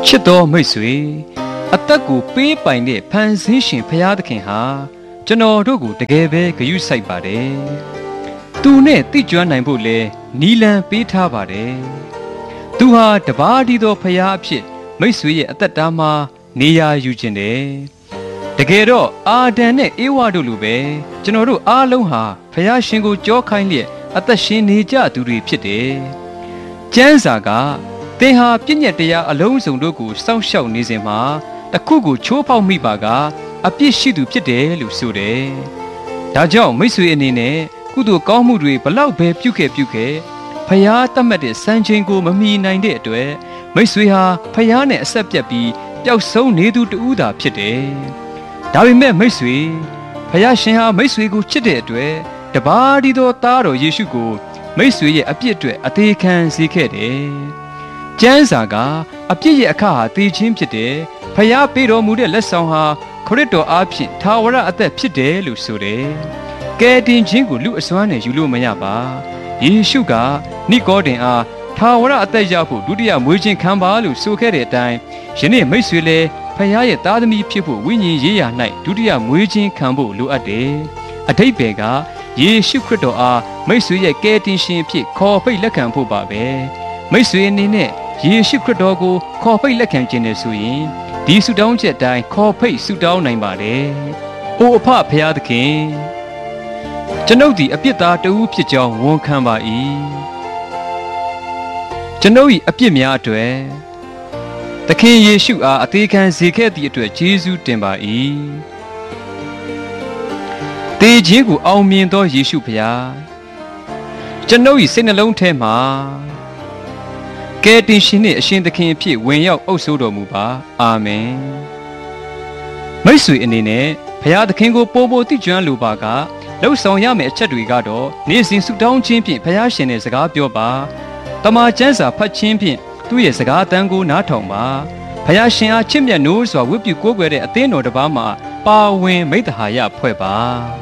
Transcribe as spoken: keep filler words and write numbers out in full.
ချစ်တော်မိတ်ဆွေအသက်ကိုပေးပိုင်တဲ့ဖန်ဆင်းရှင်ဖရာသခင်ဟာကျွန်တော်တို့ကိုတကယ်ပဲဂရုစိုက်ပါတယ်။သူနဲ့သိကျွမ်းနိုင်ဖို့လဲနီလန်ပေးထားပါတယ်။သူဟာတပါးတည်းသောဖရာအဖြစ်မိတ်ဆွေရဲ့အသက်တာမှာနေရာယူခြင်းတယ်။တကယ်တော့အာဒံနဲ့အေဝါတို့လိုပဲကျွန်တော်တို့အားလုံးဟာဖရာရှင်ကိုကြောခိုင်းလျက်အသက်ရှင်နေကြသူတွေဖြစ်တယ်။ကျမ်းစာကသင်ဟာပြည့်ညက်တရားအလုံးစုံတို့ကိုစောင့်ရှောက်နေစဉ်မှာတစ်ခုကိုချိုးဖောက်မိပါကအပြစ်ရှိသူဖြစ်တယ်လို့ဆိုတယ်။ဒါကြောင့်မိတ်ဆွေအနေနဲ့ကုသိုလ်ကောင်းမှုတွေဘလောက်ပဲပြုခဲ့ပြုခဲ့ဖျားတတ်မှတ်တဲ့စံချိန်ကိုမမီနိုင်တဲ့အတွက်မိတ်ဆွေဟာဖျားနဲ့အဆက်ပြတ်ပြီးပျောက်ဆုံးနေသူတူသာဖြစ်တယ်။ဒါပေမဲ့မိတ်ဆွေဖျားရှင်ဟာမိတ်ဆွေကိုချစ်တဲ့အတွက်တပါးဒီသောသားတော်ယေရှုကိုမိတ်ဆွေရဲ့အပြစ်အတွက်အသေးခံစေခဲ့တယ်။ကျမ်းစာကအပြစ်ရဲ့အခါဟာတည်ခြင်းဖြစ်တယ်။ဖျားပေးတော်မူတဲ့လက်ဆောင်ဟာခရစ်တော်အားဖြင့်ထာဝရအသက်ဖြစ်တယ်လို့ဆိုတယ်။ကယ်တင်ခြင်းကိုလူအစွမ်းနဲ့ယူလို့မရပါ။ယေရှုကနိကောဒင်အားထာဝရအသက်ရဖို့ဒုတိယမွေးခြင်းခံပါလို့ဆိုခဲ့တဲ့အတိုင်းယနေ့မိတ်ဆွေလည်းဖျားရဲ့သားသမီးဖြစ်ဖို့ဝိညာဉ်ရေးရာ၌ဒုတိယမွေးခြင်းခံဖို့လိုအပ်တယ်။အဓိပ္ပာယ်ကယေရှုခရစ်တော်အားမိတ်ဆွေရဲ့ကယ်တင်ရှင်ဖြစ်ခေါ်ဖိတ်လက်ခံဖို့ပါပဲ။မိတ်ဆွေအနေနဲ့ယေရှုခရစ်တော်ကိုခေါ်ဖိတ်လက်ခံခြင်းနဲ့ဆိုရင်ဒီဆုတောင်းချက်အတိုင်းခေါ်ဖိတ်ဆုတောင်းနိုင်ပါတယ်။အိုအဖဖရာသခင်ကျွန်ုပ်သည်အပြစ်သားတဦးဖြစ်ကြောင်းဝန်ခံပါ၏။ကျွန်ုပ်၏အပြစ်များအတွက်သခင်ယေရှုအားအသေးခံစေခဲ့သည့်အတွက်ယေရှုတင်ပါ၏။တေခြင်းကိုအောင်မြင်သောယေရှုဖရာကျွန်ုပ်၏စိတ်နှလုံးထဲမှာကယ်တင်ရှင်နှင့်အရှင်သခင်အဖြစ်ဝင်ရောက်အုပ်စိုးတော်မူပါအာမင်မိတ်ဆွေအနေနဲ့ဘုရားသခင်ကိုပို့ပို့သိကျွမ်းလိုပါကလှုပ်ဆောင်ရမယ့်အချက်တွေကတော့နေ့စဉ်ဆုတောင်းခြင်းဖြင့်ဘုရားရှင်နဲ့စကားပြောပါတမန်ကျမ်းစာဖတ်ခြင်းဖြင့်သူ့ရဲ့စကားအတန်ကိုနားထောင်ပါဘုရားရှင်အားချစ်မြတ်နိုးစွာဝတ်ပြုကိုးကွယ်တဲ့အသင်းတော်တစ်ပါးမှာပါဝင်မိတ္တဟာယဖွဲ့ပါ